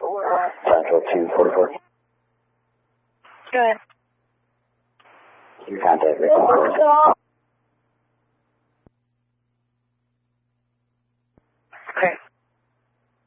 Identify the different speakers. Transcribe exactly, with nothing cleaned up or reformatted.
Speaker 1: Central two forty-four.
Speaker 2: Go ahead.
Speaker 1: Your contact, Rick.